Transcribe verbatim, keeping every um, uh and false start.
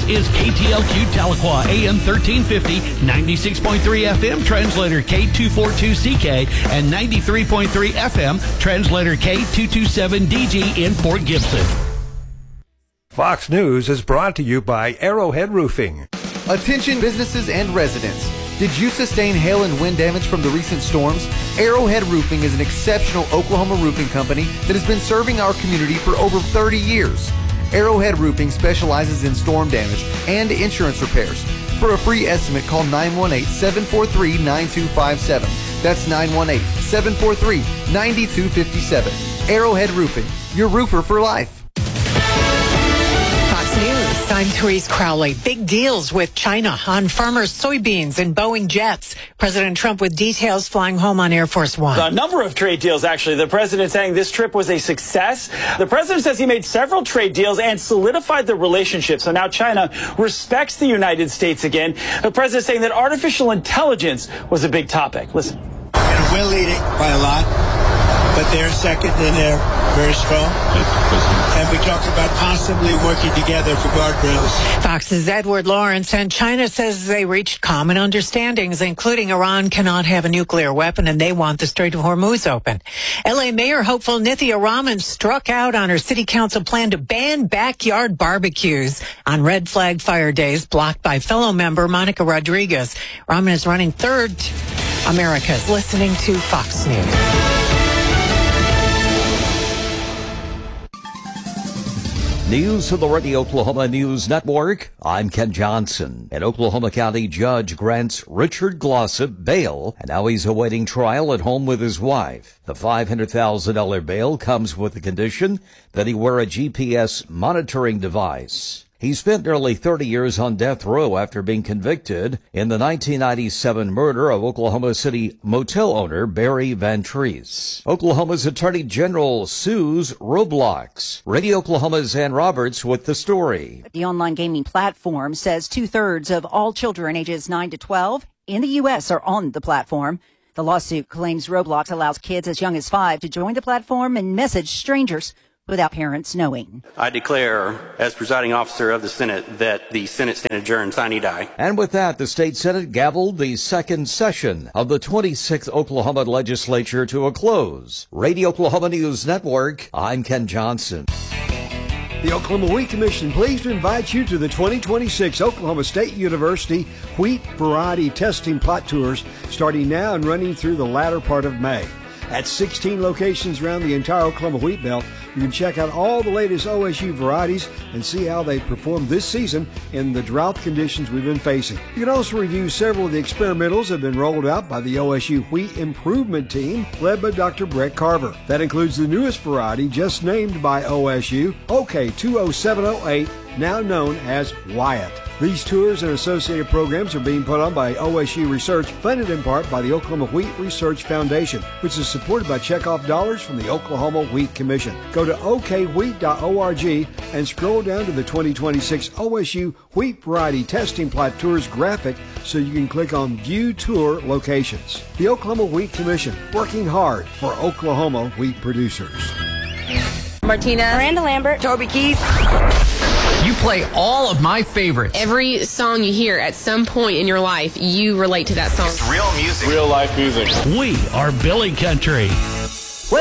This is K T L Q Tahlequah, A M thirteen fifty, ninety-six point three F M, translator K two forty-two C K, and ninety-three point three F M, translator K two twenty-seven D G in Fort Gibson. Fox News is brought to you by Arrowhead Roofing. Attention businesses and residents. Did you sustain hail and wind damage from the recent storms? Arrowhead Roofing is an exceptional Oklahoma roofing company that has been serving our community for over thirty years. Arrowhead Roofing specializes in storm damage and insurance repairs. For a free estimate, call nine one eight, seven four three, nine two five seven. That's nine one eight, seven four three, nine two five seven. Arrowhead Roofing, your roofer for life. News. I'm Therese Crowley. Big deals with China on farmers' soybeans and Boeing jets. President Trump with details flying home on Air Force One. A number of trade deals, actually. The president saying this trip was a success. The president says he made several trade deals and solidified the relationship. So now China respects the United States again. The president saying that artificial intelligence was a big topic. Listen. And we're leading by a lot, but they're second and they're very strong. And we talked about possibly working together for guardrails. Fox's Edward Lawrence, and China says they reached common understandings, including Iran cannot have a nuclear weapon and they want the Strait of Hormuz open. L A Mayor hopeful Nithya Raman struck out on her city council plan to ban backyard barbecues on red flag fire days, blocked by fellow member Monica Rodriguez. Raman is running third. America's listening to Fox News. News from the Radio Oklahoma News Network. I'm Ken Johnson. An Oklahoma County judge grants Richard Glossop bail, and now he's awaiting trial at home with his wife. The five hundred thousand dollars bail comes with the condition that he wear a G P S monitoring device. He spent nearly thirty years on death row after being convicted in the nineteen ninety-seven murder of Oklahoma City motel owner Barry Van Treese. Oklahoma's Attorney General sues Roblox. Radio Oklahoma's Ann Roberts with the story. The online gaming platform says two-thirds of all children ages nine to twelve in the U S are on the platform. The lawsuit claims Roblox allows kids as young as five to join the platform and message strangers without parents knowing. I declare, as presiding officer of the Senate, that the Senate stand adjourned, sine die. And with that, the state Senate gavelled the second session of the twenty-sixth Oklahoma legislature to a close. Radio Oklahoma News Network, I'm Ken Johnson. The Oklahoma Wheat Commission pleased to invite you to the twenty twenty-six Oklahoma State University Wheat Variety Testing Plot Tours, starting now and running through the latter part of May. At sixteen locations around the entire Oklahoma wheat belt, you can check out all the latest O S U varieties and see how they performed this season in the drought conditions we've been facing. You can also review several of the experimentals that have been rolled out by the O S U Wheat Improvement Team, led by Doctor Brett Carver. That includes the newest variety just named by O S U, O K two oh seven oh eight, now known as Wyatt. These tours and associated programs are being put on by O S U Research, funded in part by the Oklahoma Wheat Research Foundation, which is supported by checkoff dollars from the Oklahoma Wheat Commission. Go to o k wheat dot org and scroll down to the twenty twenty-six O S U Wheat Variety Testing Plot Tours graphic so you can click on View Tour Locations. The Oklahoma Wheat Commission, working hard for Oklahoma wheat producers. Martina, Miranda Lambert, Toby Keith. You play all of my favorites. Every song you hear at some point in your life, you relate to that song. It's real music. Real life music. We are Billy Country.